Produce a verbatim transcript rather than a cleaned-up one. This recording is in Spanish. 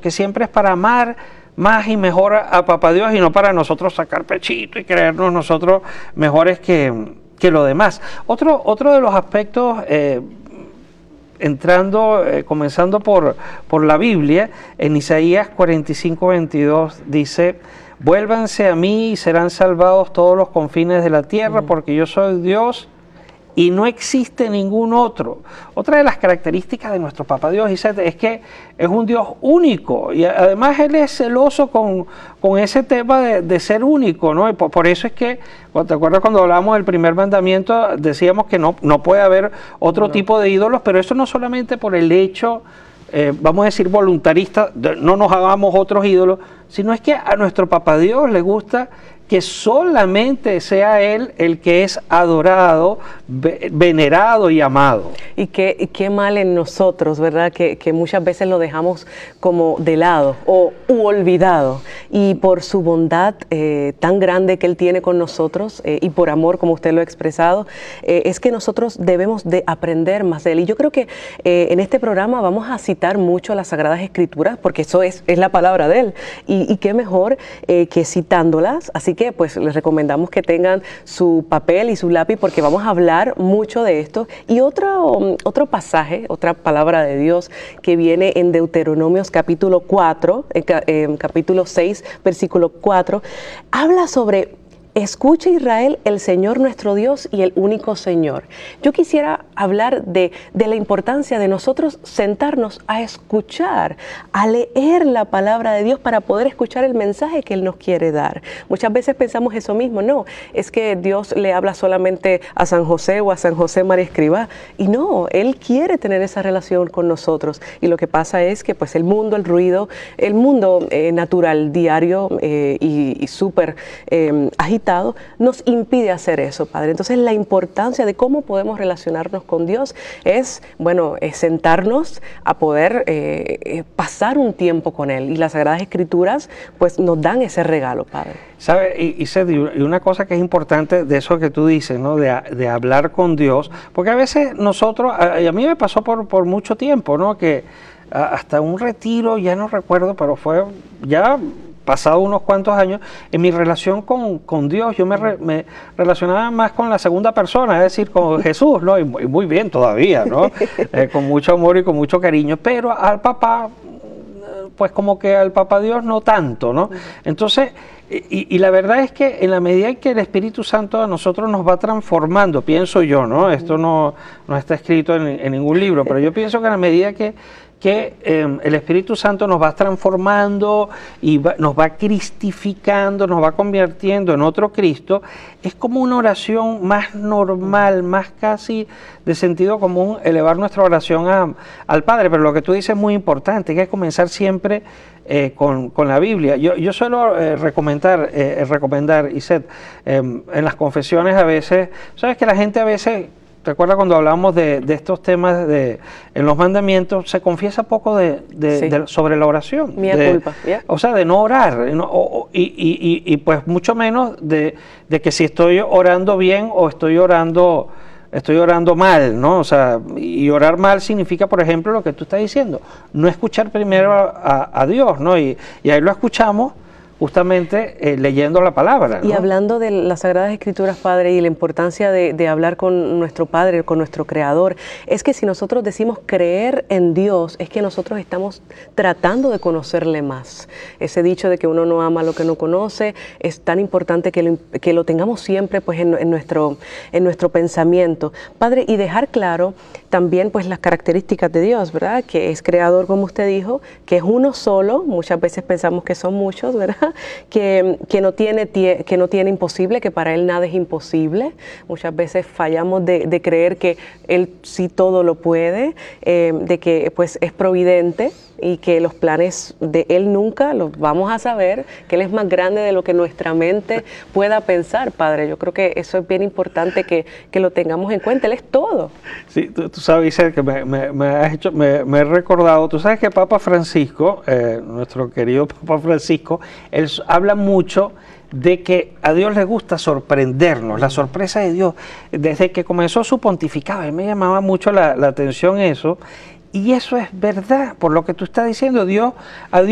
que siempre es para amar más y mejor a, a Papá Dios y no para nosotros sacar pechito y creernos nosotros mejores que, que los demás. Otro, otro de los aspectos, eh, entrando, eh, comenzando por, por la Biblia, en Isaías cuarenta y cinco, veintidós dice: vuélvanse a mí y serán salvados todos los confines de la tierra, uh-huh. porque yo soy Dios y no existe ningún otro. Otra de las características de nuestro Papá Dios es que es un Dios único y además Él es celoso con, con ese tema de, de ser único, ¿no? Y por, por eso es que, ¿te acuerdas cuando hablábamos del primer mandamiento? Decíamos que no, no puede haber otro no. tipo de ídolos, pero eso no solamente por el hecho, eh, vamos a decir voluntarista, de, no nos hagamos otros ídolos, sino es que a nuestro Papá Dios le gusta que solamente sea Él el que es adorado, venerado y amado. Y qué, y qué mal en nosotros, ¿verdad? Que, que muchas veces lo dejamos como de lado o u olvidado. Y por su bondad eh, tan grande que Él tiene con nosotros eh, y por amor, como usted lo ha expresado, eh, es que nosotros debemos de aprender más de Él. Y yo creo que eh, en este programa vamos a citar mucho las Sagradas Escrituras, porque eso es, es la palabra de Él. Y, y qué mejor eh, que citándolas. Así que pues les recomendamos que tengan su papel y su lápiz porque vamos a hablar mucho de esto. Y otro, um, otro pasaje, otra palabra de Dios que viene en Deuteronomios capítulo cuatro, en, en capítulo seis, versículo cuatro, habla sobre: escucha Israel, el Señor nuestro Dios y el único Señor. Yo quisiera hablar de, de la importancia de nosotros sentarnos a escuchar, a leer la palabra de Dios para poder escuchar el mensaje que Él nos quiere dar. Muchas veces pensamos eso mismo, no, es que Dios le habla solamente a San José o a San José María Escrivá, y no, Él quiere tener esa relación con nosotros, y lo que pasa es que pues el mundo, el ruido, el mundo eh, natural, diario eh, y, y súper eh, agitado, nos impide hacer eso, Padre. Entonces la importancia de cómo podemos relacionarnos con Dios es, bueno, es sentarnos a poder eh, pasar un tiempo con Él, y las Sagradas Escrituras pues nos dan ese regalo, Padre. ¿Sabe? Y, y, Seth, y una cosa que es importante de eso que tú dices, ¿no? De, de hablar con Dios, porque a veces nosotros, a, a mí me pasó por, por mucho tiempo, ¿no? Que a, hasta un retiro, ya no recuerdo, pero fue ya pasado unos cuantos años, en mi relación con, con Dios, yo me, re, me relacionaba más con la segunda persona, es decir, con Jesús, ¿no? Y muy, muy bien todavía, ¿no? Eh, con mucho amor y con mucho cariño, pero al papá, pues como que al Papá Dios no tanto, ¿no? Entonces, y, y la verdad es que en la medida en que el Espíritu Santo a nosotros nos va transformando, pienso yo, ¿no? Esto no, no está escrito en, en ningún libro, pero yo pienso que en la medida que que eh, el Espíritu Santo nos va transformando y va, nos va cristificando, nos va convirtiendo en otro Cristo, es como una oración más normal, más casi de sentido común, elevar nuestra oración a, al Padre. Pero lo que tú dices es muy importante, que es comenzar siempre eh, con, con la Biblia. Yo, yo suelo eh, recomendar, eh, recomendar, Iset, eh, en las confesiones a veces, sabes que la gente a veces... ¿Te acuerdas cuando hablamos de, de estos temas de, en los mandamientos? Se confiesa poco de, de, sí. de, sobre la oración. Mía de, culpa. Yeah. O sea, de no orar. No, o, y, y, y, y pues mucho menos de, de que si estoy orando bien o estoy orando, estoy orando mal, ¿no? O sea, y orar mal significa, por ejemplo, lo que tú estás diciendo, no escuchar primero a, a Dios, ¿no? Y, y ahí lo escuchamos justamente eh, leyendo la palabra, ¿no? Y hablando de las Sagradas Escrituras, Padre, y la importancia de, de hablar con nuestro Padre, con nuestro Creador, es que si nosotros decimos creer en Dios, es que nosotros estamos tratando de conocerle más. Ese dicho de que uno no ama lo que no conoce es tan importante que lo, que lo tengamos siempre pues, en, en, nuestro, en nuestro pensamiento. Padre, y dejar claro también pues, las características de Dios, ¿verdad? Que es Creador, como usted dijo, que es uno solo, muchas veces pensamos que son muchos, ¿verdad? Que, que, no tiene, que no tiene imposible, que para Él nada es imposible. Muchas veces fallamos de, de creer que Él sí todo lo puede, eh, de que pues es providente y que los planes de Él nunca los vamos a saber, que Él es más grande de lo que nuestra mente pueda pensar, Padre. Yo creo que eso es bien importante que, que lo tengamos en cuenta. Él es todo. Sí, tú, tú sabes, Isel, que me, me, me has hecho, me, me he recordado, tú sabes que Papa Francisco, eh, nuestro querido Papa Francisco, él habla mucho de que a Dios le gusta sorprendernos, la sorpresa de Dios. Desde que comenzó su pontificado, a mí me llamaba mucho la, la atención eso, y eso es verdad, por lo que tú estás diciendo, Dios, a Dios